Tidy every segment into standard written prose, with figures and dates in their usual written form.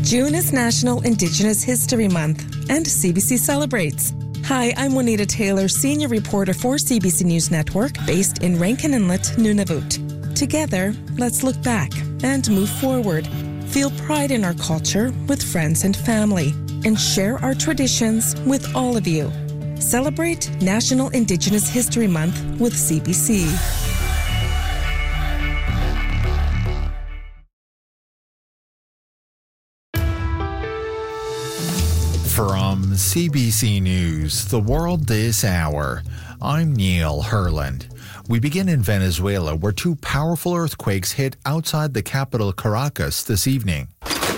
June is National Indigenous History Month, and CBC celebrates. Hi, I'm Juanita Taylor, senior reporter for CBC News Network, based in Rankin Inlet, Nunavut. Together, let's look back and move forward. Feel pride in our culture with friends and family, and share our traditions with all of you. Celebrate National Indigenous History Month with CBC. From CBC News, The World This Hour, I'm Neil Herland. We begin in Venezuela, where two powerful earthquakes hit outside the capital Caracas this evening.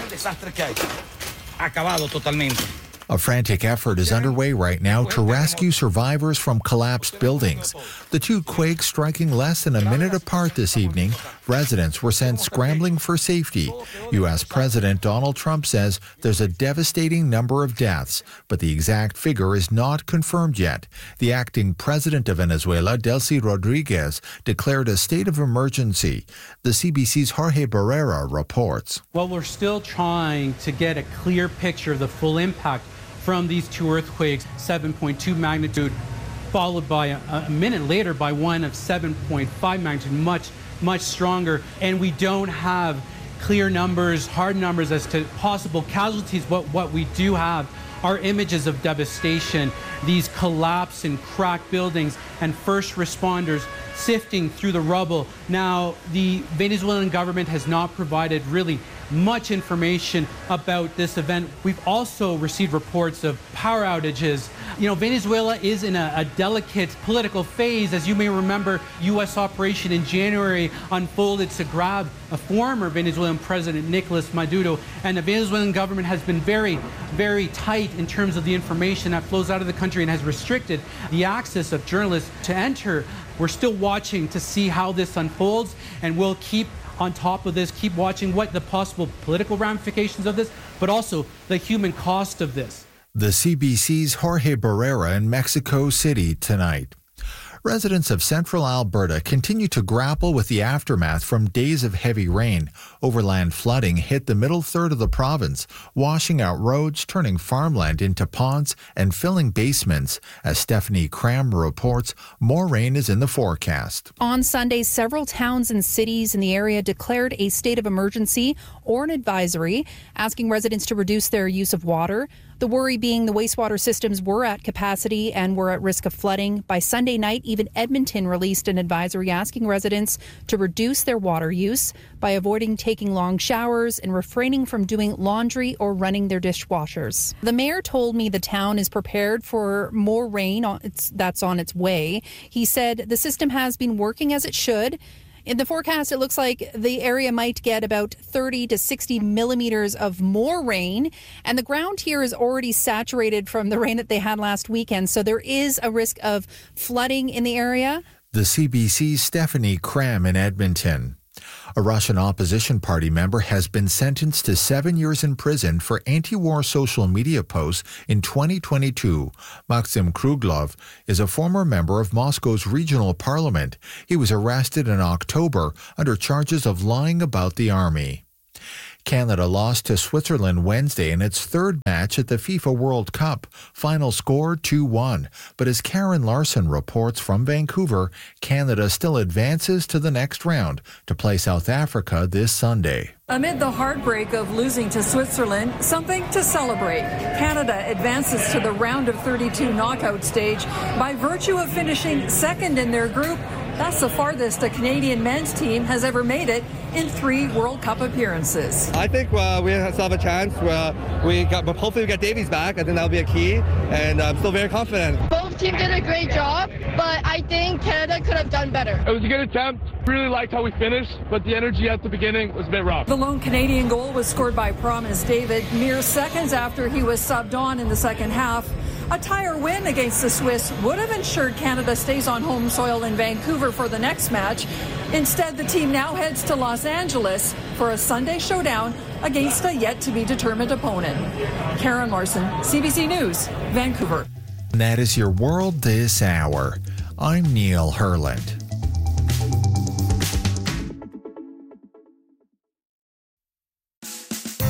A frantic effort is underway right now to rescue survivors from collapsed buildings. The two quakes striking less than a minute apart this evening, residents were sent scrambling for safety. U.S. President Donald Trump says there's a devastating number of deaths, but the exact figure is not confirmed yet. The acting president of Venezuela, Delcy Rodriguez, declared a state of emergency. The CBC's Jorge Barrera reports. Well, we're still trying to get a clear picture of the full impact from these two earthquakes, 7.2 magnitude, followed by a minute later by one of 7.5 magnitude, much stronger. And we don't have clear numbers, hard numbers as to possible casualties. What we do have are images of devastation, these collapsed and cracked buildings, and first responders sifting through the rubble. Now, the Venezuelan government has not provided really much information about this event. We've also received reports of power outages. Venezuela is in a delicate political phase. As you may remember, U.S. operation in January unfolded to grab a former Venezuelan president, Nicolas Maduro, and the Venezuelan government has been very, very tight in terms of the information that flows out of the country and has restricted the access of journalists to enter. We're still watching to see how this unfolds, and we'll keep on top of this, keep watching what the possible political ramifications of this, but also the human cost of this. The CBC's Jorge Barrera in Mexico City tonight. Residents of central Alberta continue to grapple with the aftermath from days of heavy rain. Overland flooding hit the middle third of the province, washing out roads, turning farmland into ponds, and filling basements. As Stephanie Cram reports, more rain is in the forecast. On Sunday, several towns and cities in the area declared a state of emergency or an advisory, asking residents to reduce their use of water. The worry being the wastewater systems were at capacity and were at risk of flooding. By Sunday night, even Edmonton released an advisory asking residents to reduce their water use by avoiding taking long showers and refraining from doing laundry or running their dishwashers. The mayor told me the town is prepared for more rain that's on its way. He said the system has been working as it should. In the forecast, it looks like the area might get about 30 to 60 millimeters of more rain, and the ground here is already saturated from the rain that they had last weekend, so there is a risk of flooding in the area. The CBC's Stephanie Cram in Edmonton. A Russian opposition party member has been sentenced to 7 years in prison for anti-war social media posts in 2022. Maxim Kruglov is a former member of Moscow's regional parliament. He was arrested in October under charges of lying about the army. Canada lost to Switzerland Wednesday in its third match at the FIFA World Cup. Final score 2-1. But as Karen Larson reports from Vancouver, Canada still advances to the next round to play South Africa this Sunday. Amid the heartbreak of losing to Switzerland, something to celebrate. Canada advances to the round of 32 knockout stage by virtue of finishing second in their group. That's the farthest a Canadian men's team has ever made it in 3 World Cup appearances. I think we still have a chance. Hopefully we get Davies back. I think that'll be a key, and I'm still very confident. Both teams did a great job, but I think Canada could have done better. It was a good attempt. Really liked how we finished, but the energy at the beginning was a bit rough. The lone Canadian goal was scored by Promise David mere seconds after he was subbed on in the second half. A tire win against the Swiss would have ensured Canada stays on home soil in Vancouver for the next match. Instead, the team now heads to Los Angeles for a Sunday showdown against a yet-to-be-determined opponent. Karen Larson, CBC News, Vancouver. And that is your World This Hour. I'm Neil Herland.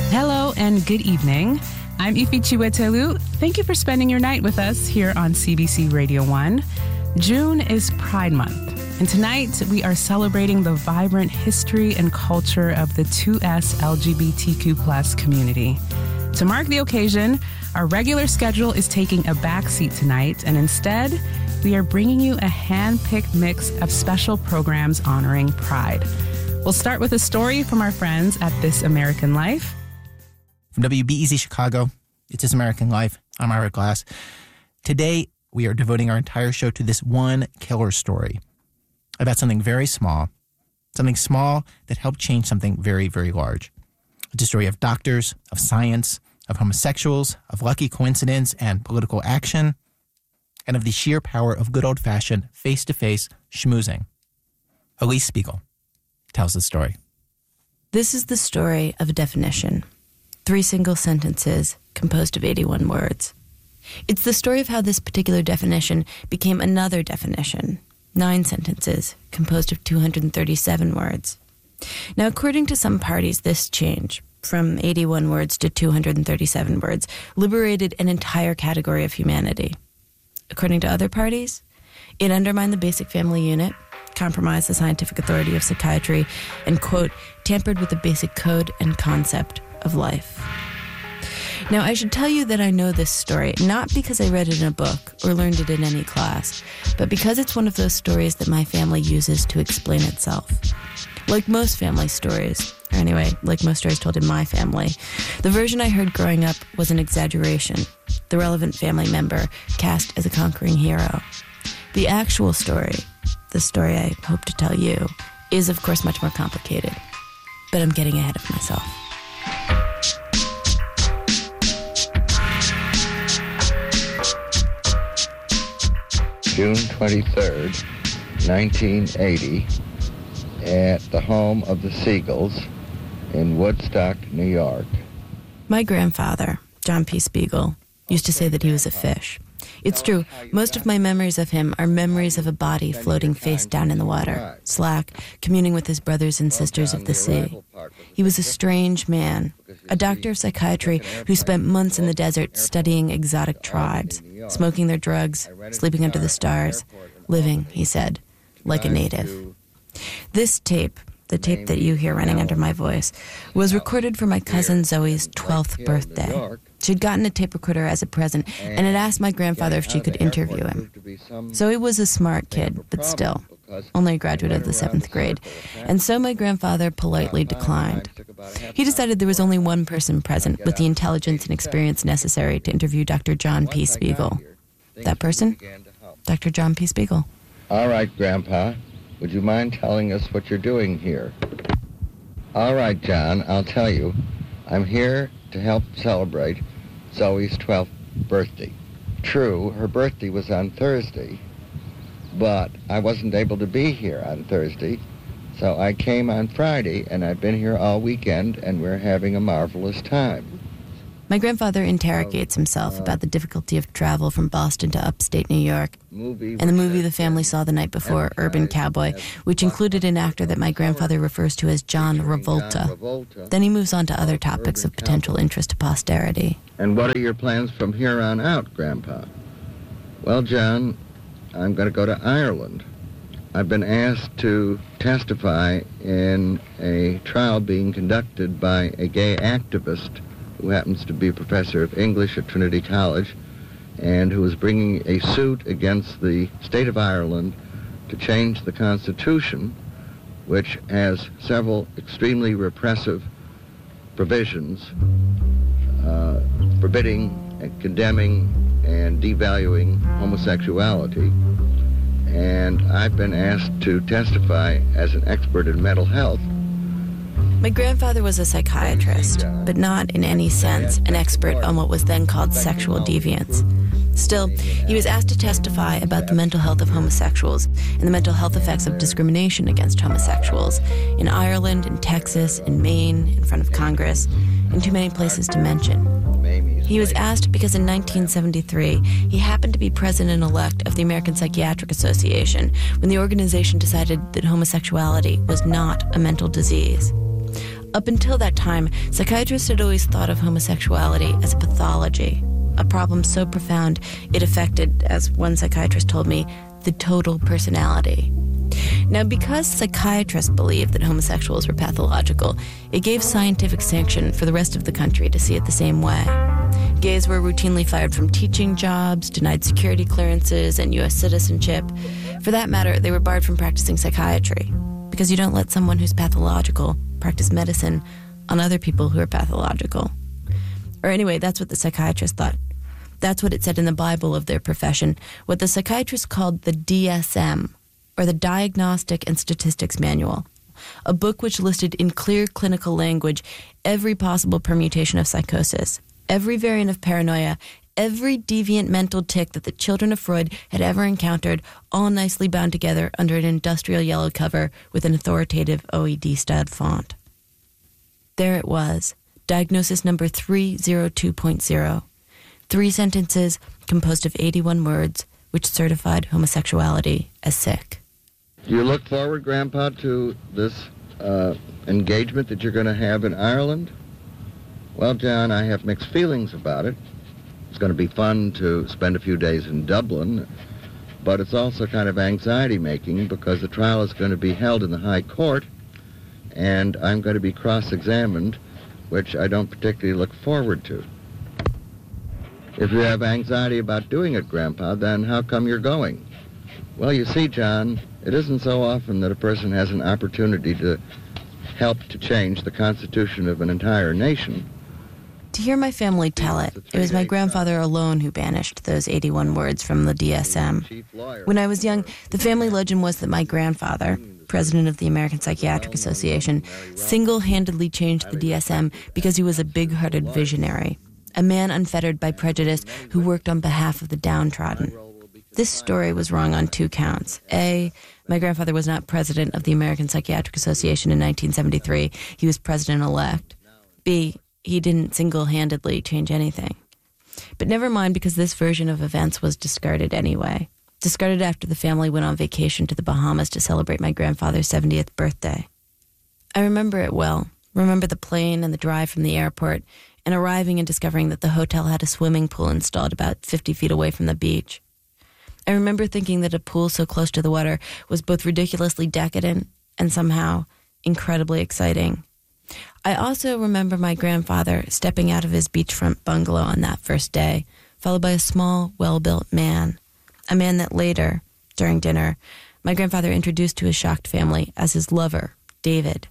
Hello and good evening. I'm Ifi Chiwetelu. Thank you for spending your night with us here on CBC Radio 1. June is Pride Month, and tonight we are celebrating the vibrant history and culture of the 2S LGBTQ+ community. To mark the occasion, our regular schedule is taking a backseat tonight, and instead, we are bringing you a hand-picked mix of special programs honoring Pride. We'll start with a story from our friends at This American Life. From WBEZ Chicago, it's This American Life. I'm Ira Glass. Today, we are devoting our entire show to this one killer story about something very small, something small that helped change something very, very large. It's a story of doctors, of science, of homosexuals, of lucky coincidence and political action, and of the sheer power of good old-fashioned face-to-face schmoozing. Elise Spiegel tells the story. This is the story of a definition. 3 single sentences composed of 81 words. It's the story of how this particular definition became another definition. 9 sentences composed of 237 words. Now, according to some parties, this change from 81 words to 237 words liberated an entire category of humanity. According to other parties, it undermined the basic family unit, compromised the scientific authority of psychiatry, and, quote, tampered with the basic code and concept of life. Now, I should tell you that I know this story, not because I read it in a book or learned it in any class, but because it's one of those stories that my family uses to explain itself. Like most family stories, or anyway, like most stories told in my family, the version I heard growing up was an exaggeration, the relevant family member cast as a conquering hero. The actual story, the story I hope to tell you, is of course much more complicated, but I'm getting ahead of myself. June 23rd, 1980, at the home of the Siegels in Woodstock, New York. My grandfather, John P. Spiegel, used to say that he was a fish. It's true, most of my memories of him are memories of a body floating face down in the water, slack, communing with his brothers and sisters of the sea. He was a strange man, a doctor of psychiatry who spent months in the desert studying exotic tribes, smoking their drugs, sleeping under the stars, living, he said, like a native. This tape, the tape that you hear running under my voice, was recorded for my cousin Zoe's 12th birthday. She'd gotten a tape recorder as a present and had asked my grandfather if she could interview him. Zoe was a smart kid, but still, only a graduate of the 7th grade, and so my grandfather politely declined. He decided there was only one person present with the intelligence and experience necessary to interview Dr. John P. Spiegel. That person? Dr. John P. Spiegel. All right, Grandpa. Would you mind telling us what you're doing here? All right, John, I'll tell you. I'm here to help celebrate Zoe's 12th birthday. True, her birthday was on Thursday, but I wasn't able to be here on Thursday, so I came on Friday, and I've been here all weekend, and we're having a marvelous time. My grandfather interrogates himself about the difficulty of travel from Boston to upstate New York, and the movie the family saw the night before, Urban Cowboy, which included an actor that my grandfather refers to as John Travolta. Then he moves on to other topics of potential interest to posterity. And what are your plans from here on out, Grandpa? Well, John, I'm going to go to Ireland. I've been asked to testify in a trial being conducted by a gay activist who happens to be a professor of English at Trinity College and who is bringing a suit against the state of Ireland to change the Constitution, which has several extremely repressive provisions forbidding and condemning and devaluing homosexuality. And I've been asked to testify as an expert in mental health. My grandfather was a psychiatrist, but not in any sense an expert on what was then called sexual deviance. Still, he was asked to testify about the mental health of homosexuals and the mental health effects of discrimination against homosexuals in Ireland, in Texas, in Maine, in front of Congress, in too many places to mention. He was asked because in 1973, he happened to be president-elect of the American Psychiatric Association when the organization decided that homosexuality was not a mental disease. Up until that time, psychiatrists had always thought of homosexuality as a pathology, a problem so profound it affected, as one psychiatrist told me, the total personality. Now, because psychiatrists believed that homosexuals were pathological, it gave scientific sanction for the rest of the country to see it the same way. Gays were routinely fired from teaching jobs, denied security clearances, and U.S. citizenship. For that matter, they were barred from practicing psychiatry, because you don't let someone who's pathological practice medicine on other people who are pathological. Or anyway, that's what the psychiatrists thought. That's what it said in the Bible of their profession, what the psychiatrists called the DSM, or the Diagnostic and Statistics Manual, a book which listed in clear clinical language every possible permutation of psychosis, every variant of paranoia, every deviant mental tic that the children of Freud had ever encountered, all nicely bound together under an industrial yellow cover with an authoritative OED-styled font. There it was, diagnosis number 302.0. 3 sentences composed of 81 words, which certified homosexuality as sick. You look forward, Grandpa, to this engagement that you're going to have in Ireland? Well, John, I have mixed feelings about it. It's going to be fun to spend a few days in Dublin, but it's also kind of anxiety-making because the trial is going to be held in the High Court, and I'm going to be cross-examined, which I don't particularly look forward to. If you have anxiety about doing it, Grandpa, then how come you're going? Well, you see, John, it isn't so often that a person has an opportunity to help to change the constitution of an entire nation. To hear my family tell it, it was my grandfather alone who banished those 81 words from the DSM. When I was young, the family legend was that my grandfather, president of the American Psychiatric Association, single-handedly changed the DSM because he was a big-hearted visionary, a man unfettered by prejudice who worked on behalf of the downtrodden. This story was wrong on 2 counts. A, my grandfather was not president of the American Psychiatric Association in 1973. He was president-elect. B, he didn't single-handedly change anything. But never mind, because this version of events was discarded anyway. Discarded after the family went on vacation to the Bahamas to celebrate my grandfather's 70th birthday. I remember it well. Remember the plane and the drive from the airport, and arriving and discovering that the hotel had a swimming pool installed about 50 feet away from the beach. I remember thinking that a pool so close to the water was both ridiculously decadent and somehow incredibly exciting. I also remember my grandfather stepping out of his beachfront bungalow on that first day, followed by a small, well-built man, a man that later, during dinner, my grandfather introduced to his shocked family as his lover, David.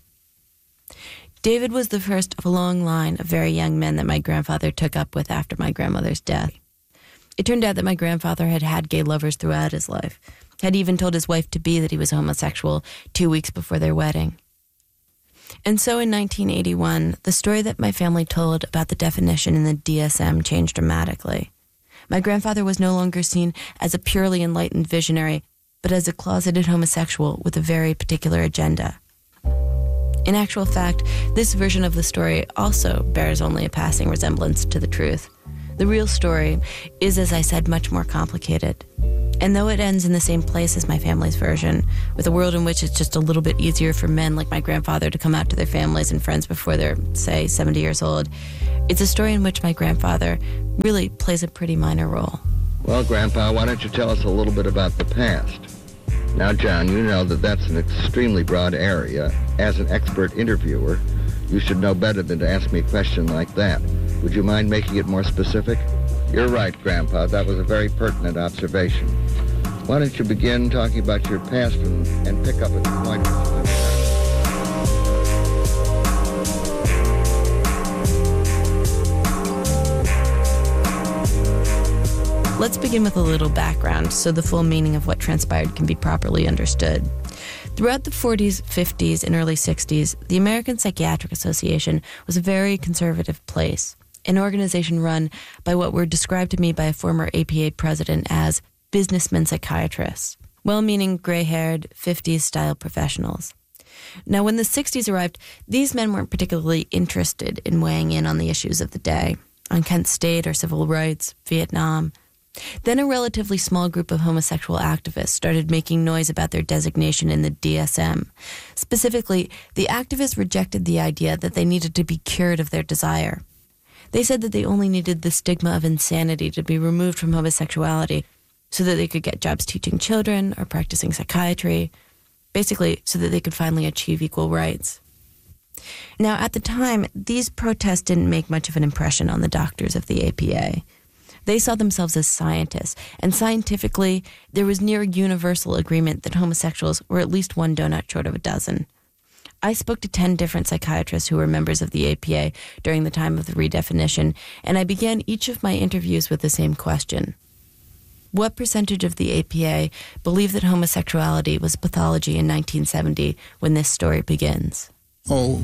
David was the first of a long line of very young men that my grandfather took up with after my grandmother's death. It turned out that my grandfather had had gay lovers throughout his life, had even told his wife-to-be that he was homosexual 2 weeks before their wedding. And so in 1981, the story that my family told about the definition in the DSM changed dramatically. My grandfather was no longer seen as a purely enlightened visionary, but as a closeted homosexual with a very particular agenda. In actual fact, this version of the story also bears only a passing resemblance to the truth. The real story is, as I said, much more complicated. And though it ends in the same place as my family's version, with a world in which it's just a little bit easier for men like my grandfather to come out to their families and friends before they're, say, 70 years old, it's a story in which my grandfather really plays a pretty minor role. Well, Grandpa, why don't you tell us a little bit about the past? Now, John, you know that that's an extremely broad area. As an expert interviewer, you should know better than to ask me a question like that. Would you mind making it more specific? You're right, Grandpa. That was a very pertinent observation. Why don't you begin talking about your past and pick up at the point. Let's begin with a little background so the full meaning of what transpired can be properly understood. Throughout the 40s, 50s, and early 60s, the American Psychiatric Association was a very conservative place, an organization run by what were described to me by a former APA president as businessmen psychiatrists, well-meaning gray-haired, 50s-style professionals. Now, when the 60s arrived, these men weren't particularly interested in weighing in on the issues of the day, on Kent State or civil rights, Vietnam, Then a relatively small group of homosexual activists started making noise about their designation in the DSM. Specifically, the activists rejected the idea that they needed to be cured of their desire. They said that they only needed the stigma of insanity to be removed from homosexuality so that they could get jobs teaching children or practicing psychiatry, basically so that they could finally achieve equal rights. Now, at the time, these protests didn't make much of an impression on the doctors of the APA. They saw themselves as scientists, and scientifically, there was near universal agreement that homosexuals were at least one donut short of a dozen. I spoke to 10 different psychiatrists who were members of the APA during the time of the redefinition, and I began each of my interviews with the same question. What percentage of the APA believed that homosexuality was pathology in 1970 when this story begins? Oh,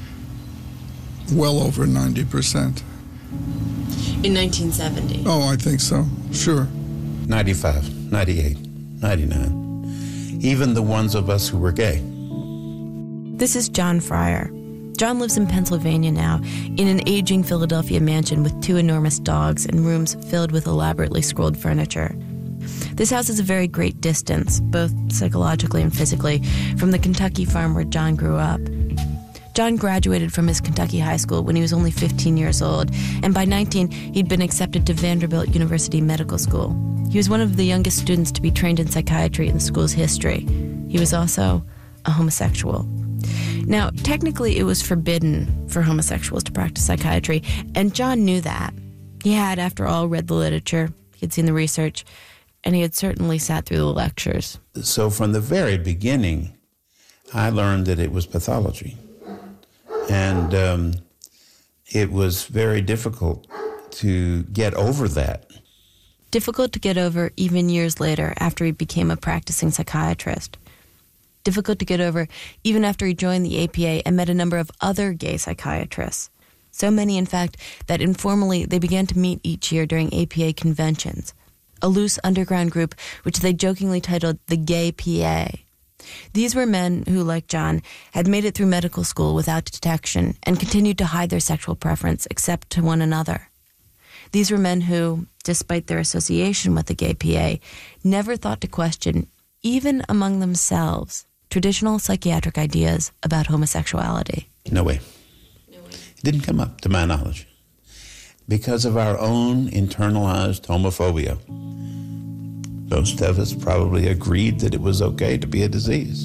well over 90%. In 1970? Oh, I think so, sure. 95, 98, 99. Even the ones of us who were gay. This is John Fryer. John lives in Pennsylvania now, in an aging Philadelphia mansion with 2 enormous dogs and rooms filled with elaborately scrolled furniture. This house is a very great distance, both psychologically and physically, from the Kentucky farm where John grew up. John graduated from his Kentucky high school when he was only 15 years old, and by 19, he'd been accepted to Vanderbilt University Medical School. He was one of the youngest students to be trained in psychiatry in the school's history. He was also a homosexual. Now, technically, it was forbidden for homosexuals to practice psychiatry, and John knew that. He had, after all, read the literature, he had seen the research, and he had certainly sat through the lectures. So from the very beginning, I learned that it was pathology. And it was very difficult to get over that. Difficult to get over even years later after he became a practicing psychiatrist. Difficult to get over even after he joined the APA and met a number of other gay psychiatrists. So many, in fact, that informally they began to meet each year during APA conventions, a loose underground group which they jokingly titled the Gay PA. These were men who, like John, had made it through medical school without detection and continued to hide their sexual preference except to one another. These were men who, despite their association with the Gay PA, never thought to question, even among themselves, traditional psychiatric ideas about homosexuality. No way. It didn't come up, to my knowledge, because of our own internalized homophobia. Most of us probably agreed that it was okay to be a disease.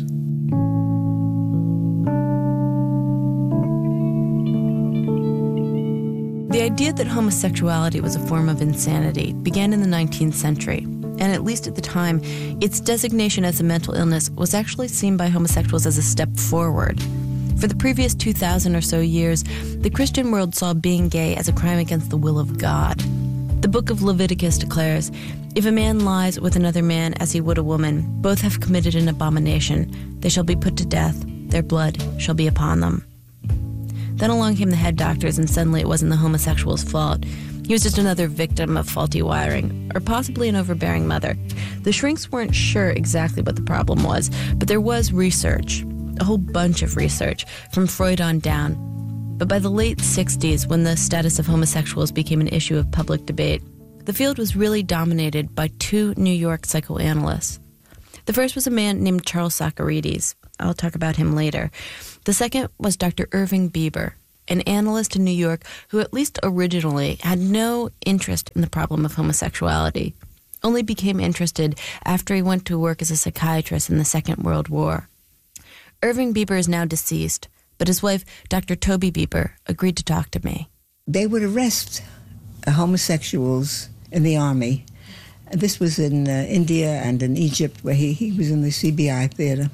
The idea that homosexuality was a form of insanity began in the 19th century, and at least at the time, its designation as a mental illness was actually seen by homosexuals as a step forward. For the previous 2,000 or so years, the Christian world saw being gay as a crime against the will of God. The book of Leviticus declares, "If a man lies with another man as he would a woman, both have committed an abomination. They shall be put to death. Their blood shall be upon them." Then along came the head doctors, and suddenly it wasn't the homosexual's fault. He was just another victim of faulty wiring, or possibly an overbearing mother. The shrinks weren't sure exactly what the problem was, but there was research, a whole bunch of research, from Freud on down. But by the late 60s, when the status of homosexuals became an issue of public debate, the field was really dominated by 2 New York psychoanalysts. The first was a man named Charles Socarides. I'll talk about him later. The second was Dr. Irving Bieber, an analyst in New York who at least originally had no interest in the problem of homosexuality, only became interested after he went to work as a psychiatrist in the Second World War. Irving Bieber is now deceased, but his wife, Dr. Toby Bieber, agreed to talk to me. They would arrest homosexuals in the army. This was in India and in Egypt, where he was in the CBI theater.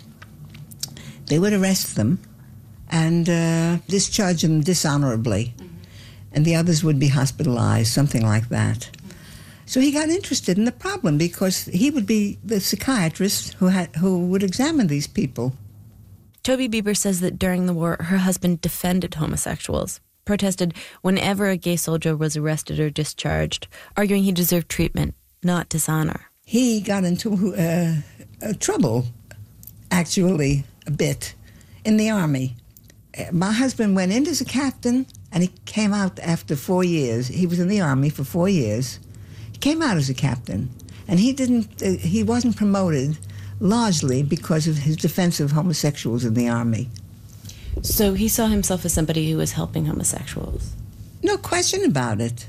They would arrest them and discharge them dishonorably, and the others would be hospitalized, something like that. So he got interested in the problem because he would be the psychiatrist who would examine these people. Toby Bieber says that during the war, her husband defended homosexuals, protested whenever a gay soldier was arrested or discharged, arguing he deserved treatment, not dishonor. He got into trouble, actually, a bit, in the army. My husband went in as a captain, and he came out after 4 years. He was in the army for 4 years. He came out as a captain, and he wasn't promoted largely because of his defense of homosexuals in the Army. So he saw himself as somebody who was helping homosexuals? No question about it.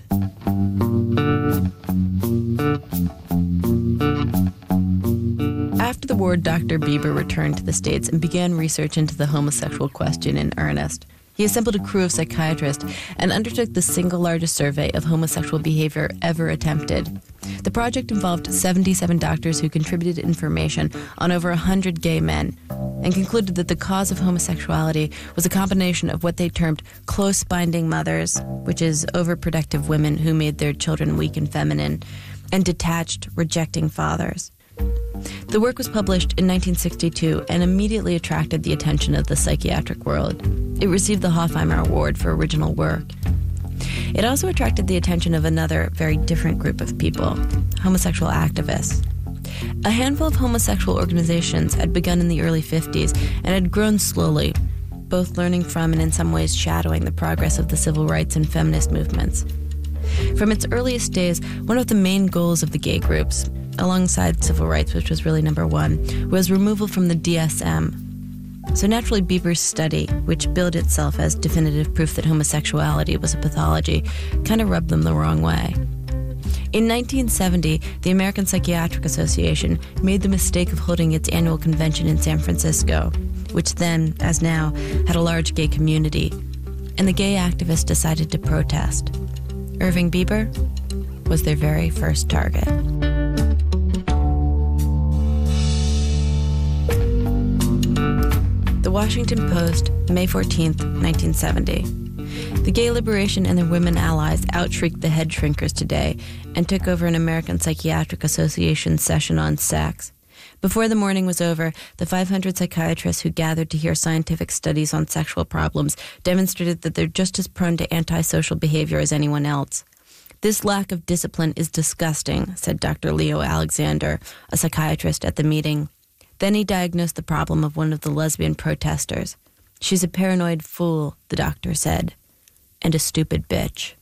After the war, Dr. Bieber returned to the States and began research into the homosexual question in earnest. He assembled a crew of psychiatrists and undertook the single largest survey of homosexual behavior ever attempted. The project involved 77 doctors who contributed information on over 100 gay men and concluded that the cause of homosexuality was a combination of what they termed close-binding mothers, which is overprotective women who made their children weak and feminine, and detached, rejecting fathers. The work was published in 1962 and immediately attracted the attention of the psychiatric world. It received the Hofheimer Award for original work. It also attracted the attention of another, very different group of people, homosexual activists. A handful of homosexual organizations had begun in the early 50s and had grown slowly, both learning from and in some ways shadowing the progress of the civil rights and feminist movements. From its earliest days, one of the main goals of the gay groups, alongside civil rights, which was really number one, was removal from the DSM. So naturally, Bieber's study, which billed itself as definitive proof that homosexuality was a pathology, kind of rubbed them the wrong way. In 1970, the American Psychiatric Association made the mistake of holding its annual convention in San Francisco, which then, as now, had a large gay community, and the gay activists decided to protest. Irving Bieber was their very first target. The Washington Post, May 14th, 1970. The gay liberation and their women allies outshrieked the head shrinkers today and took over an American Psychiatric Association session on sex. Before the morning was over, the 500 psychiatrists who gathered to hear scientific studies on sexual problems demonstrated that they're just as prone to antisocial behavior as anyone else. This lack of discipline is disgusting, said Dr. Leo Alexander, a psychiatrist at the meeting. Then he diagnosed the problem of one of the lesbian protesters. She's a paranoid fool, the doctor said, and a stupid bitch.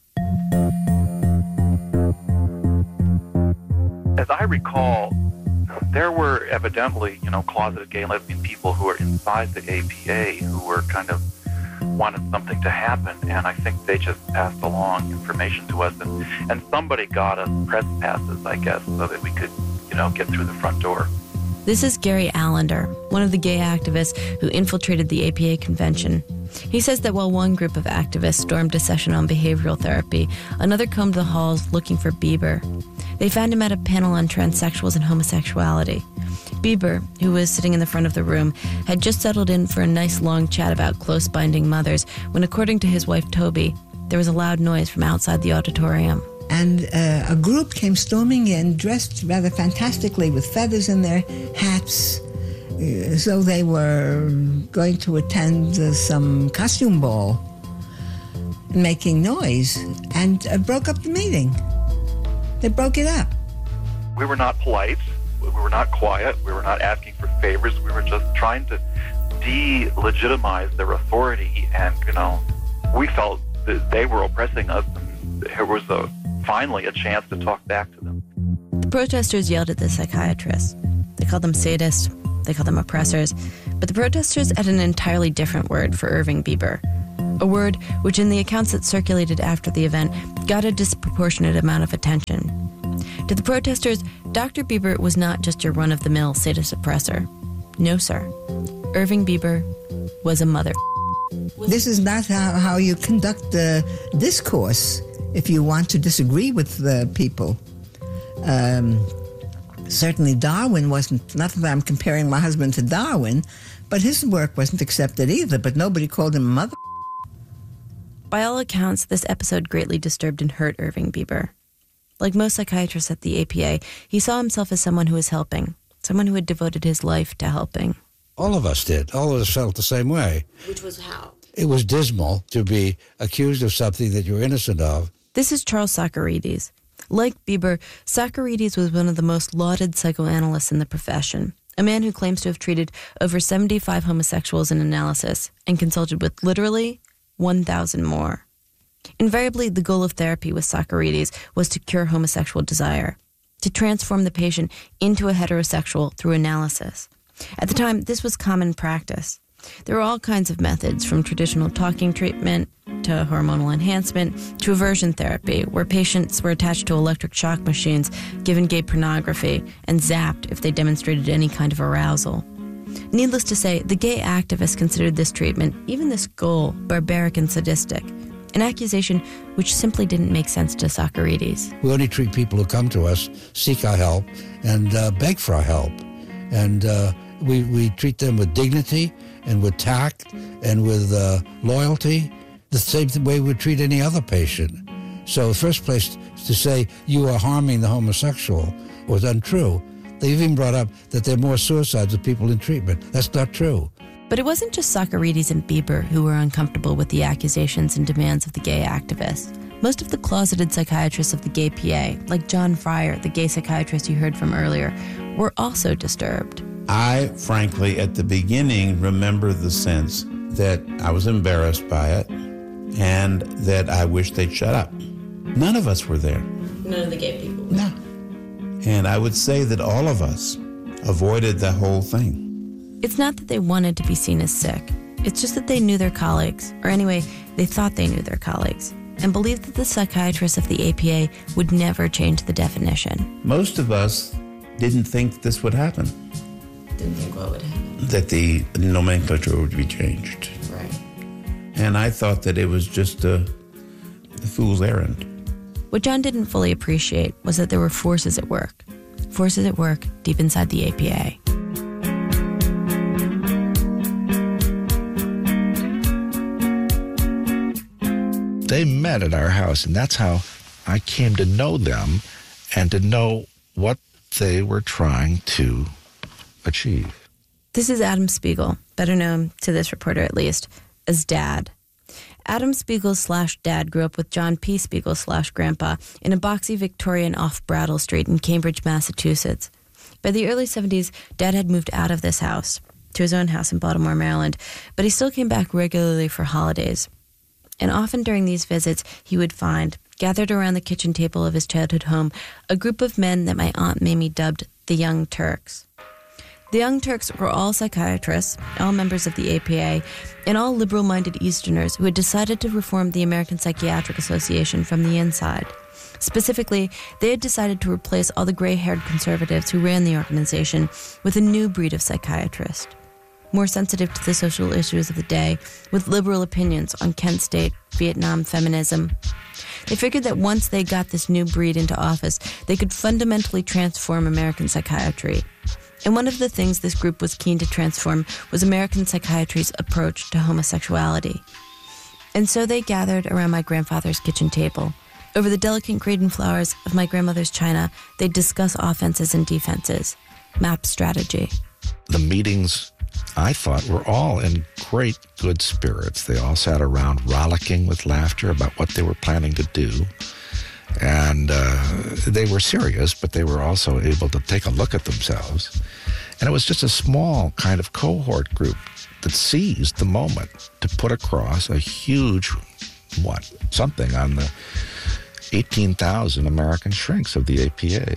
As I recall, there were evidently, closeted gay and lesbian people who were inside the APA who were kind of wanted something to happen, and I think they just passed along information to us, and somebody got us press passes, I guess, so that we could, get through the front door. This is Gary Allender, one of the gay activists who infiltrated the APA convention. He says that while one group of activists stormed a session on behavioral therapy, another combed the halls looking for Bieber. They found him at a panel on transsexuals and homosexuality. Bieber, who was sitting in the front of the room, had just settled in for a nice long chat about close-binding mothers when, according to his wife Toby, there was a loud noise from outside the auditorium. And a group came storming in, dressed rather fantastically with feathers in their hats, as though they were going to attend some costume ball, making noise, and broke up the meeting. They broke it up. We were not polite. We were not quiet. We were not asking for favors. We were just trying to delegitimize their authority, and, we felt that they were oppressing us, and there was finally a chance to talk back to them. The protesters yelled at the psychiatrists. They called them sadists. They called them oppressors. But the protesters had an entirely different word for Irving Bieber, a word which in the accounts that circulated after the event got a disproportionate amount of attention. To the protesters, Dr. Bieber was not just your run-of-the-mill sadist oppressor. No, sir. Irving Bieber was a mother. This is not how you conduct the discourse if you want to disagree with the people. Certainly Darwin wasn't, not that I'm comparing my husband to Darwin, but his work wasn't accepted either, but nobody called him a mother. By all accounts, this episode greatly disturbed and hurt Irving Bieber. Like most psychiatrists at the APA, he saw himself as someone who was helping, someone who had devoted his life to helping. All of us did. All of us felt the same way. Which was how? It was dismal to be accused of something that you're innocent of. This is Charles Socarides. Like Bieber, Socarides was one of the most lauded psychoanalysts in the profession, a man who claims to have treated over 75 homosexuals in analysis and consulted with literally 1,000 more. Invariably, the goal of therapy with Socarides was to cure homosexual desire, to transform the patient into a heterosexual through analysis. At the time, this was common practice. There were all kinds of methods, from traditional talking treatment to hormonal enhancement to aversion therapy, where patients were attached to electric shock machines, given gay pornography, and zapped if they demonstrated any kind of arousal. Needless to say, the gay activists considered this treatment, even this goal, barbaric and sadistic, an accusation which simply didn't make sense to Socarides. We only treat people who come to us, seek our help, and beg for our help. And we treat them with dignity and with tact and with loyalty, the same way we would treat any other patient. So the first place to say you are harming the homosexual was untrue. They even brought up that there are more suicides of people in treatment. That's not true. But it wasn't just Socarides and Bieber who were uncomfortable with the accusations and demands of the gay activists. Most of the closeted psychiatrists of the gay PA, like John Fryer, the gay psychiatrist you heard from earlier, were also disturbed. I, frankly, at the beginning, remember the sense that I was embarrassed by it and that I wished they'd shut up. None of us were there. None of the gay people. No. And I would say that all of us avoided the whole thing. It's not that they wanted to be seen as sick. It's just that they knew their colleagues, or anyway, they thought they knew their colleagues, and believed that the psychiatrists of the APA would never change the definition. Most of us didn't think this would happen. Didn't think what would happen? That the nomenclature would be changed. Right. And I thought that it was just a fool's errand. What John didn't fully appreciate was that there were forces at work deep inside the APA. They met at our house, and that's how I came to know them and to know what they were trying to achieve. This is Adam Spiegel, better known to this reporter at least as Dad. Adam Spiegel /Dad grew up with John P. Spiegel /Grandpa in a boxy Victorian off Brattle Street in Cambridge, Massachusetts. By the early 70s, Dad had moved out of this house to his own house in Baltimore, Maryland, but he still came back regularly for holidays. And often during these visits, he would find, gathered around the kitchen table of his childhood home, a group of men that my Aunt Mamie dubbed the Young Turks. The Young Turks were all psychiatrists, all members of the APA, and all liberal-minded Easterners who had decided to reform the American Psychiatric Association from the inside. Specifically, they had decided to replace all the gray-haired conservatives who ran the organization with a new breed of psychiatrist, more sensitive to the social issues of the day, with liberal opinions on Kent State, Vietnam, feminism. They figured that once they got this new breed into office, they could fundamentally transform American psychiatry. And one of the things this group was keen to transform was American psychiatry's approach to homosexuality. And so they gathered around my grandfather's kitchen table. Over the delicate grain flowers of my grandmother's china, they'd discuss offenses and defenses, map strategy. The meetings, I thought, were all in great good spirits. They all sat around rollicking with laughter about what they were planning to do. And they were serious, but they were also able to take a look at themselves. And it was just a small kind of cohort group that seized the moment to put across a huge, something on the 18,000 American shrinks of the APA.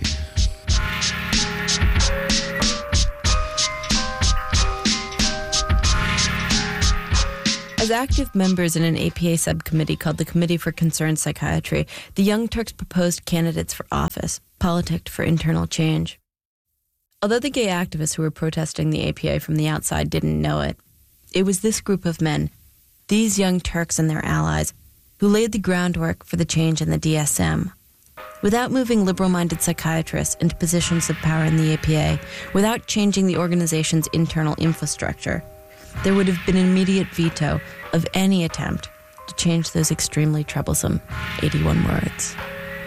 As active members in an APA subcommittee called the Committee for Concerned Psychiatry, the Young Turks proposed candidates for office, politicked for internal change. Although the gay activists who were protesting the APA from the outside didn't know it, it was this group of men, these Young Turks and their allies, who laid the groundwork for the change in the DSM. Without moving liberal-minded psychiatrists into positions of power in the APA, without changing the organization's internal infrastructure, there would have been an immediate veto of any attempt to change those extremely troublesome 81 words.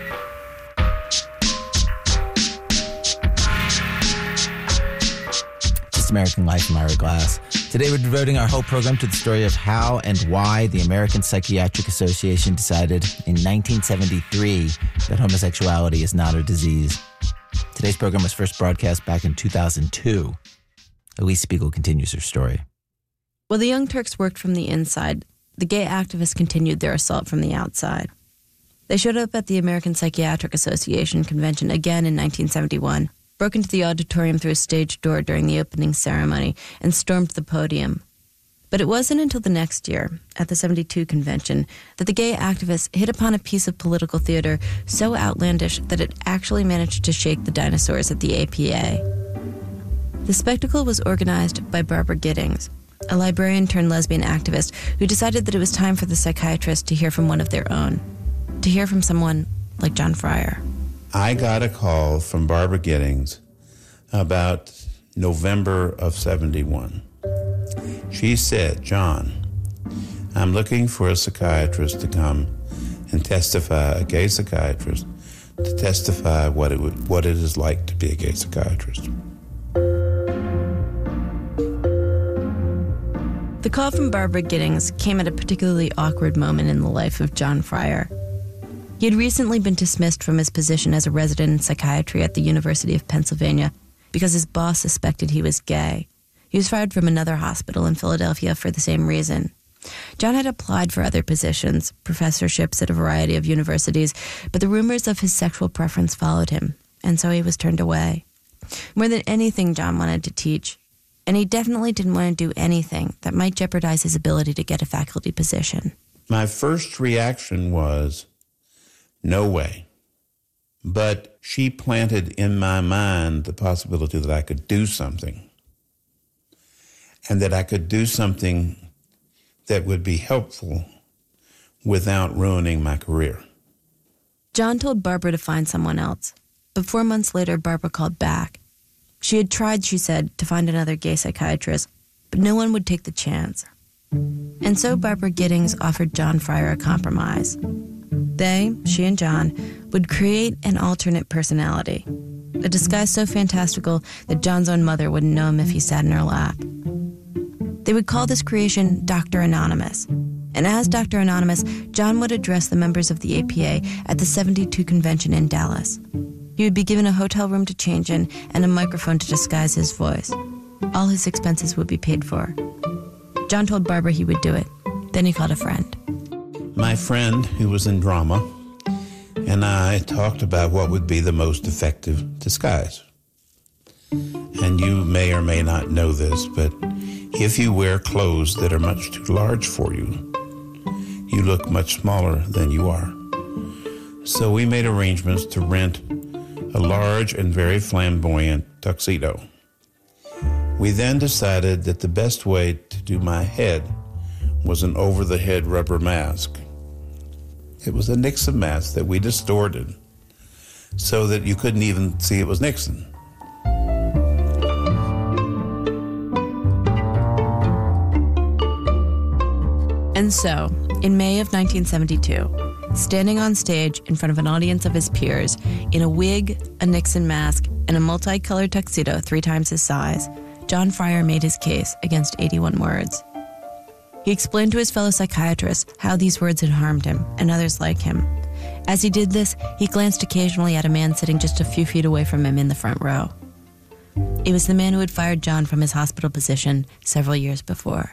Just American Life, I'm Ira Glass. Today we're devoting our whole program to the story of how and why the American Psychiatric Association decided in 1973 that homosexuality is not a disease. Today's program was first broadcast back in 2002. Elise Spiegel continues her story. While the Young Turks worked from the inside, the gay activists continued their assault from the outside. They showed up at the American Psychiatric Association convention again in 1971, broke into the auditorium through a stage door during the opening ceremony, and stormed the podium. But it wasn't until the next year, at the 72 convention, that the gay activists hit upon a piece of political theater so outlandish that it actually managed to shake the dinosaurs at the APA. The spectacle was organized by Barbara Giddings, a librarian-turned-lesbian activist who decided that it was time for the psychiatrists to hear from one of their own, to hear from someone like John Fryer. I got a call from Barbara Giddings about November of 71. She said, "John, I'm looking for a psychiatrist to come and testify, a gay psychiatrist, to testify what it is like to be a gay psychiatrist." The call from Barbara Giddings came at a particularly awkward moment in the life of John Fryer. He had recently been dismissed from his position as a resident in psychiatry at the University of Pennsylvania because his boss suspected he was gay. He was fired from another hospital in Philadelphia for the same reason. John had applied for other positions, professorships at a variety of universities, but the rumors of his sexual preference followed him, and so he was turned away. More than anything, John wanted to teach, and he definitely didn't want to do anything that might jeopardize his ability to get a faculty position. My first reaction was, no way. But she planted in my mind the possibility that I could do something, and that I could do something that would be helpful without ruining my career. John told Barbara to find someone else, but 4 months later, Barbara called back. She had tried, she said, to find another gay psychiatrist, but no one would take the chance. And so Barbara Giddings offered John Fryer a compromise. She and John, would create an alternate personality, a disguise so fantastical that John's own mother wouldn't know him if he sat in her lap. They would call this creation Dr. Anonymous. And as Dr. Anonymous, John would address the members of the APA at the 72 convention in Dallas. He would be given a hotel room to change in and a microphone to disguise his voice. All his expenses would be paid for. John told Barbara he would do it. Then he called a friend. My friend, who was in drama, and I talked about what would be the most effective disguise. And you may or may not know this, but if you wear clothes that are much too large for you, you look much smaller than you are. So we made arrangements to rent a large and very flamboyant tuxedo. We then decided that the best way to do my head was an over-the-head rubber mask. It was a Nixon mask that we distorted so that you couldn't even see it was Nixon. And so, in May of 1972, standing on stage in front of an audience of his peers, in a wig, a Nixon mask, and a multicolored tuxedo 3 times his size, John Fryer made his case against 81 words. He explained to his fellow psychiatrists how these words had harmed him and others like him. As he did this, he glanced occasionally at a man sitting just a few feet away from him in the front row. It was the man who had fired John from his hospital position several years before.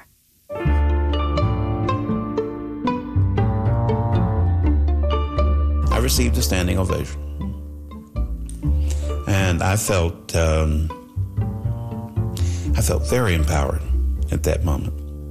I received a standing ovation. And I felt very empowered at that moment.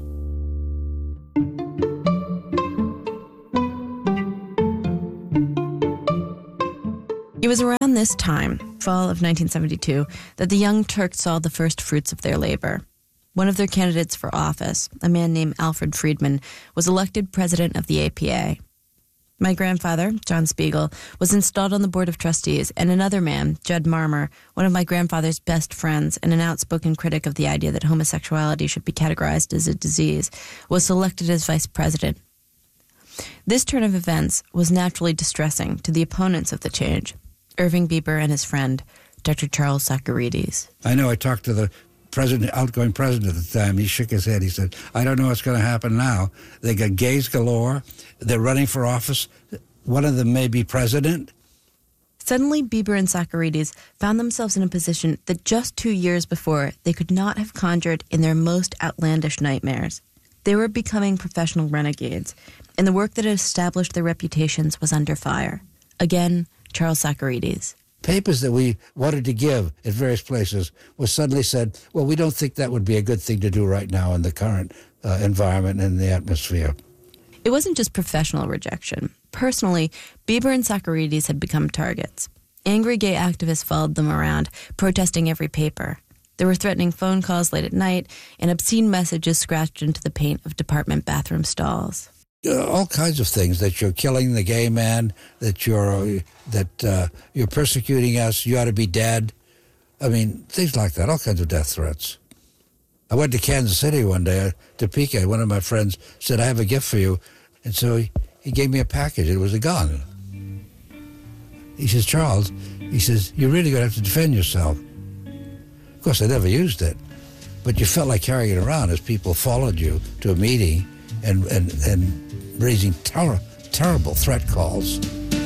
It was around this time, fall of 1972, that the Young Turks saw the first fruits of their labor. One of their candidates for office, a man named Alfred Friedman, was elected president of the APA. My grandfather, John Spiegel, was installed on the board of trustees, and another man, Judd Marmer, one of my grandfather's best friends and an outspoken critic of the idea that homosexuality should be categorized as a disease, was selected as vice president. This turn of events was naturally distressing to the opponents of the change, Irving Bieber and his friend, Dr. Charles Socarides. I know I talked to the outgoing president at the time. He shook his head. He said, I don't know what's going to happen now. They got gays galore. They're running for office. One of them may be president. Suddenly, Bieber and Socarides found themselves in a position that just 2 years before they could not have conjured in their most outlandish nightmares. They were becoming professional renegades, and the work that had established their reputations was under fire. Again, Charles Socarides. Papers that we wanted to give at various places was suddenly said, well, we don't think that would be a good thing to do right now in the current environment and the atmosphere. It wasn't just professional rejection. Personally, Bieber and Socarides had become targets. Angry gay activists followed them around, protesting every paper. There were threatening phone calls late at night and obscene messages scratched into the paint of department bathroom stalls. All kinds of things, that you're killing the gay man, that you're persecuting us, you ought to be dead. I mean, things like that, all kinds of death threats. I went to Kansas City one day, Topeka. One of my friends said, I have a gift for you. And so he gave me a package. It was a gun. He says, Charles, he says, you're really going to have to defend yourself. Of course, I never used it, but you felt like carrying it around as people followed you to a meeting and raising terrible threat calls.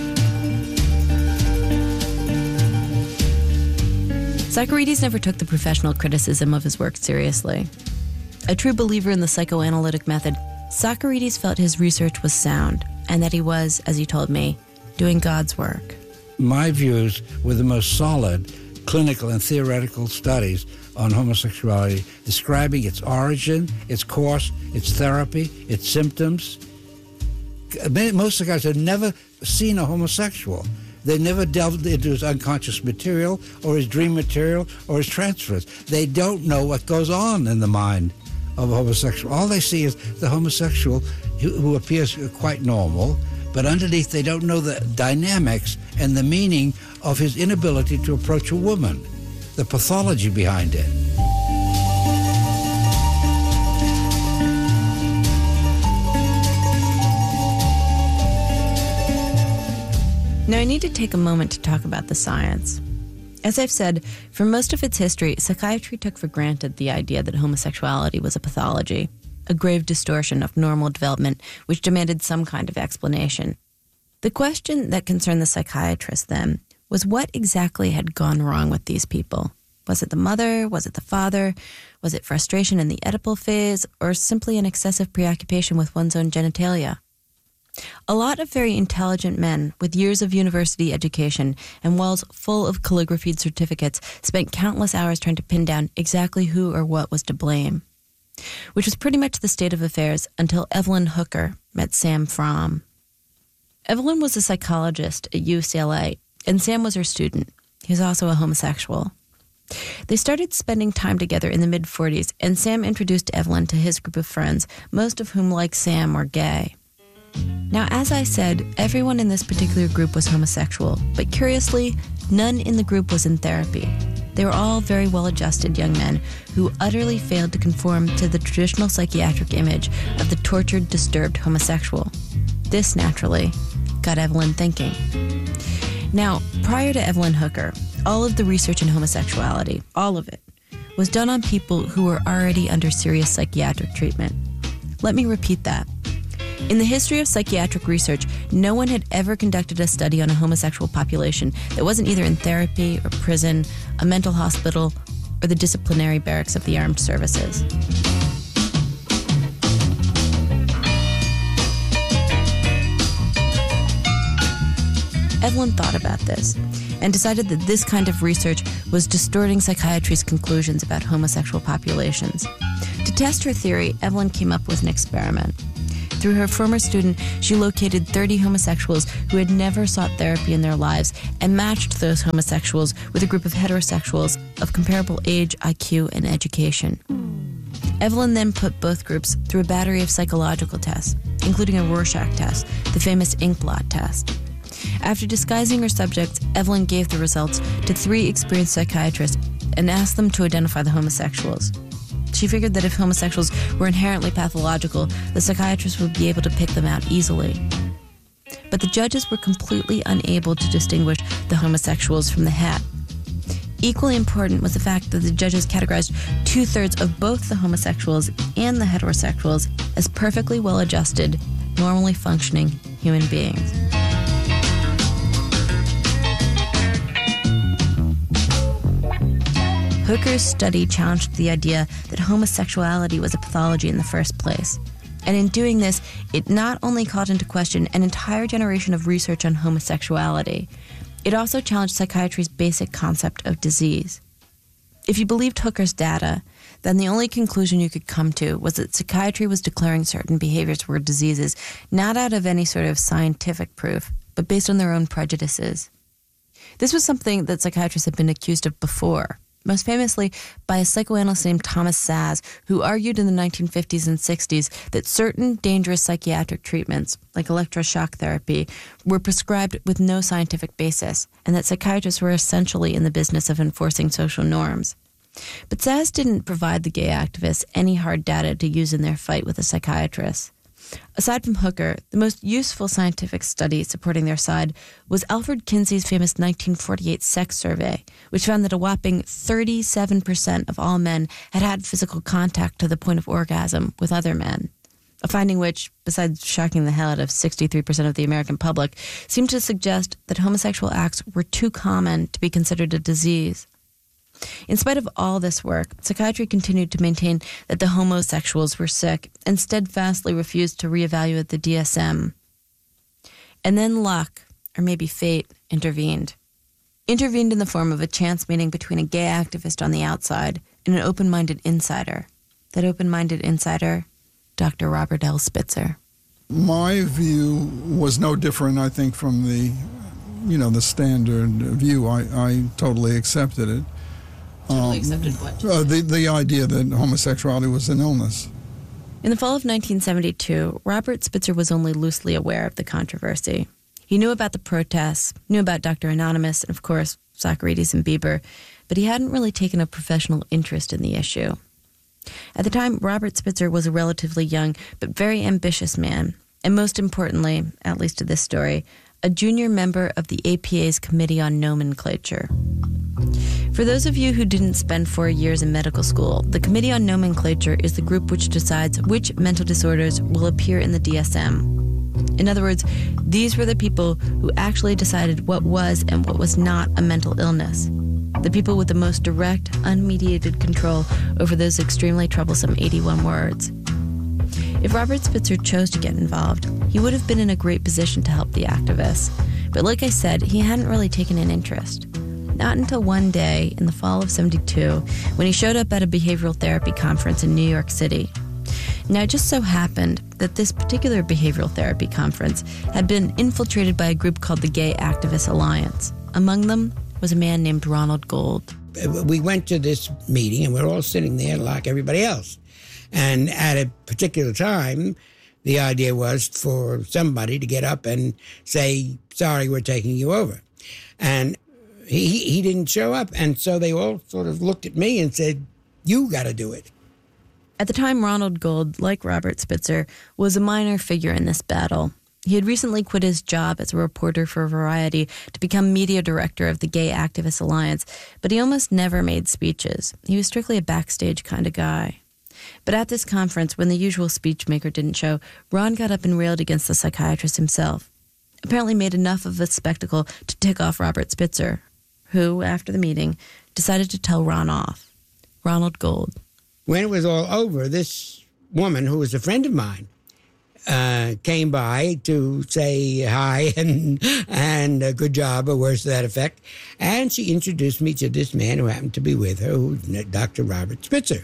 Socarides never took the professional criticism of his work seriously. A true believer in the psychoanalytic method, Socarides felt his research was sound and that he was, as he told me, doing God's work. My views were the most solid clinical and theoretical studies on homosexuality, describing its origin, its course, its therapy, its symptoms. Most of the guys had never seen a homosexual. They never delved into his unconscious material or his dream material or his transfers. They don't know what goes on in the mind of a homosexual. All they see is the homosexual who appears quite normal, but underneath they don't know the dynamics and the meaning of his inability to approach a woman, the pathology behind it. Now, I need to take a moment to talk about the science. As I've said, for most of its history, psychiatry took for granted the idea that homosexuality was a pathology, a grave distortion of normal development which demanded some kind of explanation. The question that concerned the psychiatrist then was what exactly had gone wrong with these people. Was it the mother? Was it the father? Was it frustration in the Oedipal phase? Or simply an excessive preoccupation with one's own genitalia? A lot of very intelligent men with years of university education and walls full of calligraphied certificates spent countless hours trying to pin down exactly who or what was to blame, which was pretty much the state of affairs until Evelyn Hooker met Sam Fromm. Evelyn was a psychologist at UCLA, and Sam was her student. He was also a homosexual. They started spending time together in the mid-40s, and Sam introduced Evelyn to his group of friends, most of whom, like Sam, were gay. Now, as I said, everyone in this particular group was homosexual, but curiously, none in the group was in therapy. They were all very well-adjusted young men who utterly failed to conform to the traditional psychiatric image of the tortured, disturbed homosexual. This, naturally, got Evelyn thinking. Now, prior to Evelyn Hooker, all of the research in homosexuality, all of it, was done on people who were already under serious psychiatric treatment. Let me repeat that. In the history of psychiatric research, no one had ever conducted a study on a homosexual population that wasn't either in therapy or prison, a mental hospital, or the disciplinary barracks of the armed services. Evelyn thought about this and decided that this kind of research was distorting psychiatry's conclusions about homosexual populations. To test her theory, Evelyn came up with an experiment. Through her former student, she located 30 homosexuals who had never sought therapy in their lives and matched those homosexuals with a group of heterosexuals of comparable age, IQ, and education. Evelyn then put both groups through a battery of psychological tests, including a Rorschach test, the famous ink blot test. After disguising her subjects, Evelyn gave the results to 3 experienced psychiatrists and asked them to identify the homosexuals. She figured that if homosexuals were inherently pathological, the psychiatrists would be able to pick them out easily. But the judges were completely unable to distinguish the homosexuals from the hat. Equally important was the fact that the judges categorized 2/3 of both the homosexuals and the heterosexuals as perfectly well-adjusted, normally functioning human beings. Hooker's study challenged the idea that homosexuality was a pathology in the first place. And in doing this, it not only called into question an entire generation of research on homosexuality, it also challenged psychiatry's basic concept of disease. If you believed Hooker's data, then the only conclusion you could come to was that psychiatry was declaring certain behaviors were diseases, not out of any sort of scientific proof, but based on their own prejudices. This was something that psychiatrists had been accused of before, most famously by a psychoanalyst named Thomas Szasz, who argued in the 1950s and 60s that certain dangerous psychiatric treatments, like electroshock therapy, were prescribed with no scientific basis, and that psychiatrists were essentially in the business of enforcing social norms. But Szasz didn't provide the gay activists any hard data to use in their fight with the psychiatrists. Aside from Hooker, the most useful scientific study supporting their side was Alfred Kinsey's famous 1948 sex survey, which found that a whopping 37% of all men had had physical contact to the point of orgasm with other men. A finding which, besides shocking the hell out of 63% of the American public, seemed to suggest that homosexual acts were too common to be considered a disease. In spite of all this work, psychiatry continued to maintain that the homosexuals were sick and steadfastly refused to reevaluate the DSM. And then luck, or maybe fate, intervened. Intervened in the form of a chance meeting between a gay activist on the outside and an open-minded insider. That open-minded insider, Dr. Robert L. Spitzer. My view was no different, I think, from the standard view. I totally accepted it. Totally accepted what? The idea that homosexuality was an illness. In the fall of 1972, Robert Spitzer was only loosely aware of the controversy. He knew about the protests, knew about Dr. Anonymous, and of course, Socrates and Bieber, but he hadn't really taken a professional interest in the issue. At the time, Robert Spitzer was a relatively young but very ambitious man, and most importantly, at least to this story, a junior member of the APA's Committee on Nomenclature. For those of you who didn't spend 4 years in medical school, the Committee on Nomenclature is the group which decides which mental disorders will appear in the DSM. In other words, these were the people who actually decided what was and what was not a mental illness. The people with the most direct, unmediated control over those extremely troublesome 81 words. If Robert Spitzer chose to get involved, he would have been in a great position to help the activists. But like I said, he hadn't really taken an interest. Not until one day in the fall of '72, when he showed up at a behavioral therapy conference in New York City. Now, it just so happened that this particular behavioral therapy conference had been infiltrated by a group called the Gay Activist Alliance. Among them was a man named Ronald Gold. We went to this meeting, and we're all sitting there like everybody else. And at a particular time, the idea was for somebody to get up and say, sorry, we're taking you over. And he didn't show up, and so they all sort of looked at me and said, you got to do it. At the time, Ronald Gold, like Robert Spitzer, was a minor figure in this battle. He had recently quit his job as a reporter for Variety to become media director of the Gay Activist Alliance, but he almost never made speeches. He was strictly a backstage kind of guy. But at this conference, when the usual speechmaker didn't show, Ron got up and railed against the psychiatrist himself. Apparently made enough of a spectacle to tick off Robert Spitzer, who, after the meeting, decided to tell Ron off. Ronald Gold. When it was all over, this woman, who was a friend of mine, came by to say hi and a good job or words to that effect. And she introduced me to this man who happened to be with her, who's Dr. Robert Spitzer.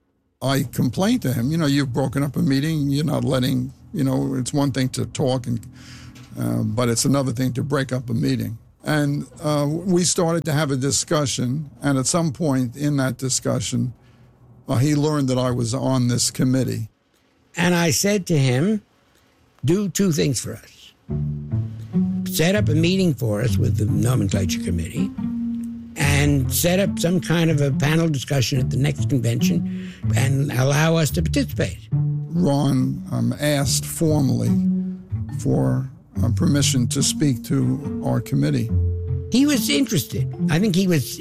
I complained to him, you've broken up a meeting, you're not letting, it's one thing to talk, but it's another thing to break up a meeting. And we started to have a discussion, and at some point in that discussion, he learned that I was on this committee. And I said to him, do two things for us. Set up a meeting for us with the nomenclature committee and set up some kind of a panel discussion at the next convention and allow us to participate. Ron asked formally for permission to speak to our committee. He was interested. I think he was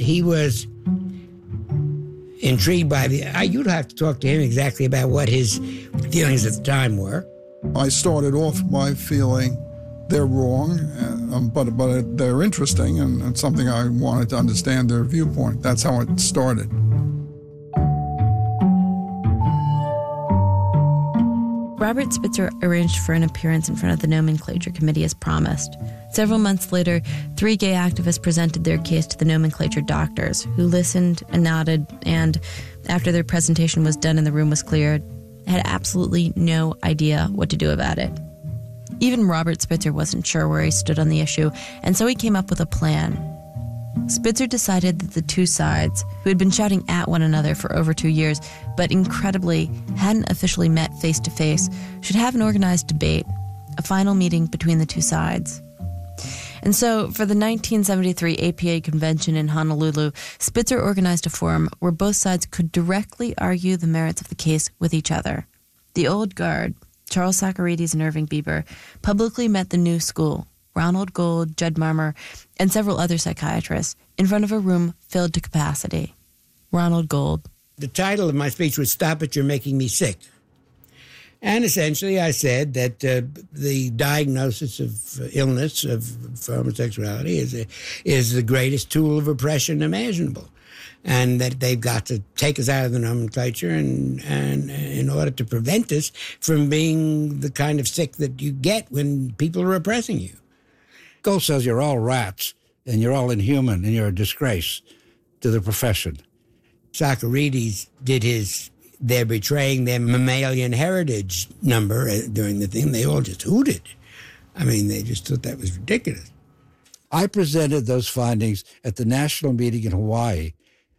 intrigued by you'd have to talk to him exactly about what his feelings at the time were. I started off by feeling they're wrong, but they're interesting, and it's something I wanted to understand their viewpoint. That's how it started. Robert Spitzer arranged for an appearance in front of the nomenclature committee as promised. Several months later, 3 gay activists presented their case to the nomenclature doctors, who listened and nodded and, after their presentation was done and the room was cleared, had absolutely no idea what to do about it. Even Robert Spitzer wasn't sure where he stood on the issue, and so he came up with a plan. Spitzer decided that the two sides, who had been shouting at one another for over 2 years, but incredibly hadn't officially met face-to-face, should have an organized debate, a final meeting between the two sides. And so, for the 1973 APA convention in Honolulu, Spitzer organized a forum where both sides could directly argue the merits of the case with each other. The old guard, Charles Socarides and Irving Bieber, publicly met the new school, Ronald Gold, Judd Marmer, and several other psychiatrists, in front of a room filled to capacity. Ronald Gold. The title of my speech was "Stop It, You're Making Me Sick." And essentially I said that the diagnosis of illness, of homosexuality, is the greatest tool of oppression imaginable. And that they've got to take us out of the nomenclature and in order to prevent us from being the kind of sick that you get when people are oppressing you. Gold says you're all rats and you're all inhuman and you're a disgrace to the profession. Socarides did they're betraying their mammalian heritage number during the thing. They all just hooted. I mean, they just thought that was ridiculous. I presented those findings at the national meeting in Hawaii.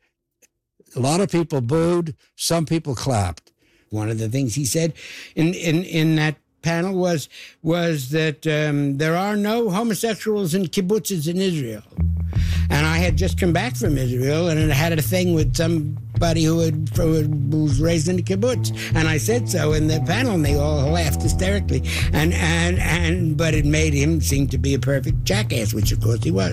A lot of people booed, some people clapped. One of the things he said in that panel was that there are no homosexuals in kibbutzes in Israel. And I had just come back from Israel and had a thing with somebody who was raised in a kibbutz. And I said so in the panel, and they all laughed hysterically. But it made him seem to be a perfect jackass, which of course he was.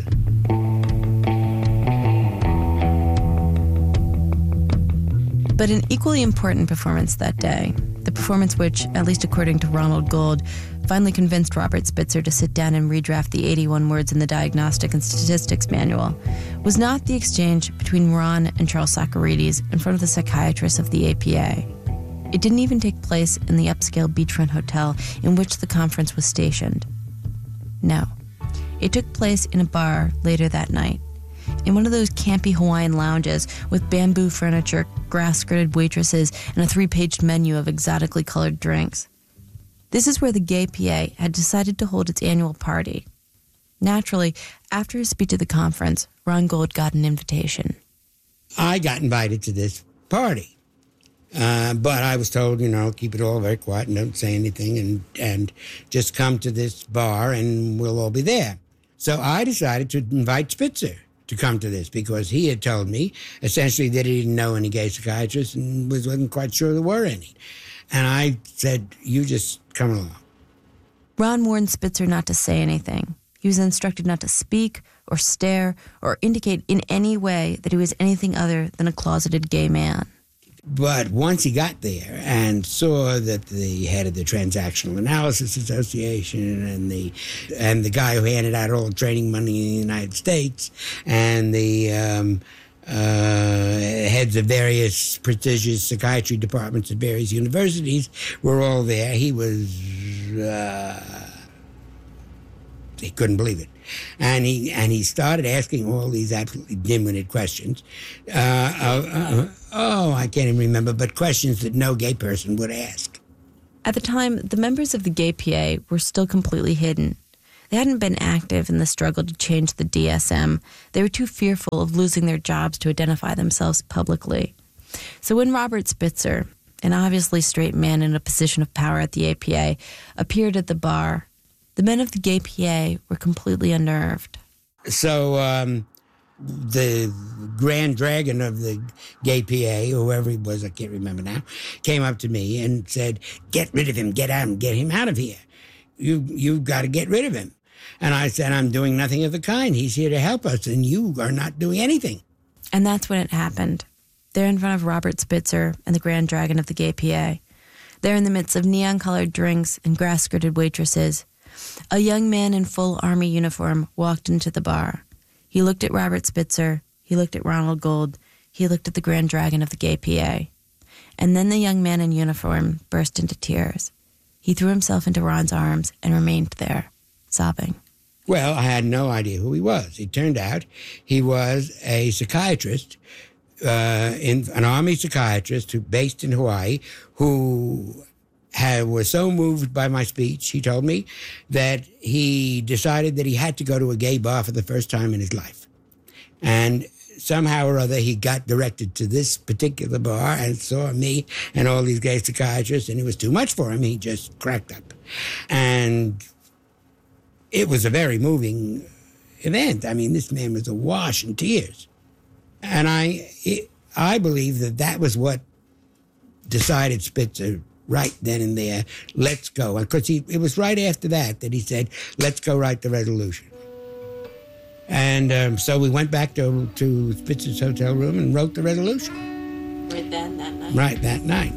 But an equally important performance that day, the performance which, at least according to Ronald Gold, finally convinced Robert Spitzer to sit down and redraft the 81 words in the Diagnostic and Statistics Manual, was not the exchange between Ron and Charles Socarides in front of the psychiatrists of the APA. It didn't even take place in the upscale beachfront hotel in which the conference was stationed. No, it took place in a bar later that night, in one of those campy Hawaiian lounges with bamboo furniture, grass-skirted waitresses, and a 3-page menu of exotically colored drinks. This is where the Gay PA had decided to hold its annual party. Naturally, after his speech at the conference, Ron Gold got an invitation. I got invited to this party, but I was told, keep it all very quiet and don't say anything and just come to this bar and we'll all be there. So I decided to invite Spitzer to come to this because he had told me essentially that he didn't know any gay psychiatrists and wasn't quite sure there were any. And I said, you just come along. Ron warned Spitzer not to say anything. He was instructed not to speak or stare or indicate in any way that he was anything other than a closeted gay man. But once he got there and saw that the head of the Transactional Analysis Association and the guy who handed out all the training money in the United States and the heads of various prestigious psychiatry departments at various universities were all there, he was he couldn't believe it. And he started asking all these absolutely dim-witted questions. I can't even remember, but questions that no gay person would ask. At the time, the members of the Gay PA were still completely hidden. They hadn't been active in the struggle to change the DSM. They were too fearful of losing their jobs to identify themselves publicly. So when Robert Spitzer, an obviously straight man in a position of power at the APA, appeared at the bar, the men of the Gay PA were completely unnerved. So the Grand Dragon of the Gay PA, whoever he was, I can't remember now, came up to me and said, get rid of him, get him out of here. You've got to get rid of him. And I said, I'm doing nothing of the kind. He's here to help us, and you are not doing anything. And that's when it happened. There in front of Robert Spitzer and the Grand Dragon of the Gay PA. There in the midst of neon-colored drinks and grass-skirted waitresses, a young man in full army uniform walked into the bar. He looked at Robert Spitzer, he looked at Ronald Gold, he looked at the Grand Dragon of the Gay PA. And then the young man in uniform burst into tears. He threw himself into Ron's arms and remained there, sobbing. Well, I had no idea who he was. It turned out he was a psychiatrist, an Army psychiatrist based in Hawaii, who was so moved by my speech, he told me, that he decided that he had to go to a gay bar for the first time in his life. And somehow or other, he got directed to this particular bar and saw me and all these gay psychiatrists, and it was too much for him. He just cracked up. And it was a very moving event. I mean, this man was awash in tears. And I believe that was what decided Spitzer right then and there, let's go. Because it was right after that he said, let's go write the resolution. And so we went back to Spitzer's hotel room and wrote the resolution. Right then, that night? Right, that night.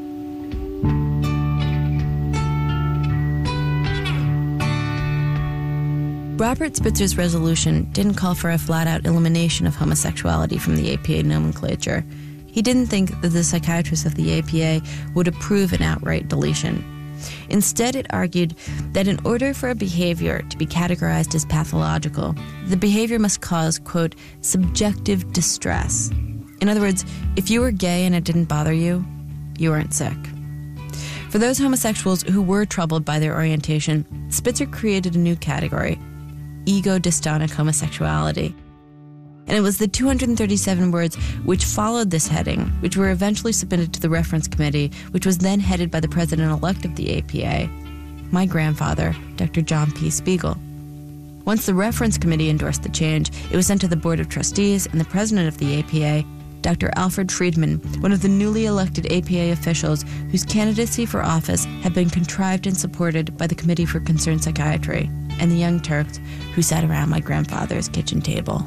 Robert Spitzer's resolution didn't call for a flat-out elimination of homosexuality from the APA nomenclature. He didn't think that the psychiatrists of the APA would approve an outright deletion. Instead, it argued that in order for a behavior to be categorized as pathological, the behavior must cause, quote, subjective distress. In other words, if you were gay and it didn't bother you, you weren't sick. For those homosexuals who were troubled by their orientation, Spitzer created a new category, ego-dystonic homosexuality. And it was the 237 words which followed this heading, which were eventually submitted to the reference committee, which was then headed by the president-elect of the APA, my grandfather, Dr. John P. Spiegel. Once the reference committee endorsed the change, it was sent to the board of trustees, and the president of the APA, Dr. Alfred Friedman, one of the newly elected APA officials whose candidacy for office had been contrived and supported by the Committee for Concerned Psychiatry, and the Young Turks who sat around my grandfather's kitchen table.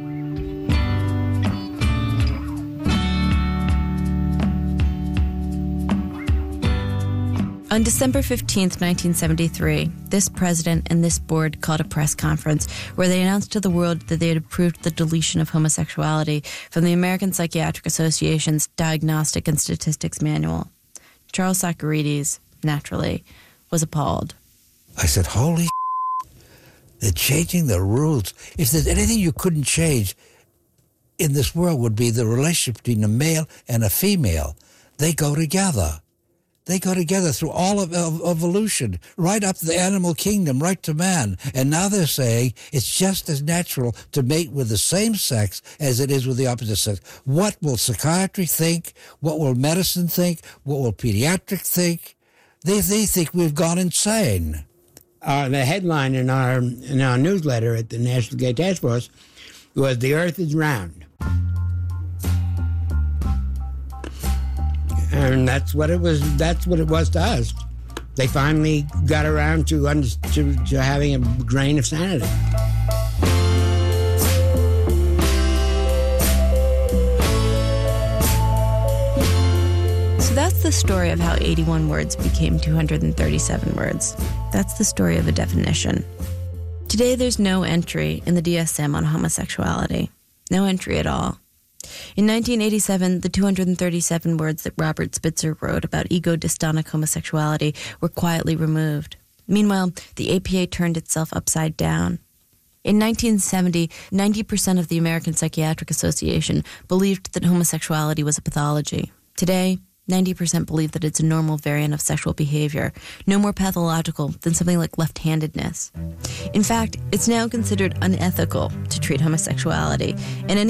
On December 15th, 1973, this president and this board called a press conference where they announced to the world that they had approved the deletion of homosexuality from the American Psychiatric Association's Diagnostic and Statistics Manual. Charles Socarides, naturally, was appalled. I said, holy they're changing the rules. If there's anything you couldn't change in this world would be the relationship between a male and a female. They go together. They go together through all of evolution, right up to the animal kingdom, right to man. And now they're saying it's just as natural to mate with the same sex as it is with the opposite sex. What will psychiatry think? What will medicine think? What will pediatric think? They think we've gone insane. The headline in our newsletter at the National Gay Task Force was "The Earth is Round." And that's what it was. That's what it was to us. They finally got around to having a grain of sanity. So that's the story of how 81 words became 237 words. That's the story of a definition. Today, there's no entry in the DSM on homosexuality. No entry at all. In 1987, the 237 words that Robert Spitzer wrote about ego-dystonic homosexuality were quietly removed. Meanwhile, the APA turned itself upside down. In 1970, 90% of the American Psychiatric Association believed that homosexuality was a pathology. Today, 90% believe that it's a normal variant of sexual behavior, no more pathological than something like left-handedness. In fact, it's now considered unethical to treat homosexuality, and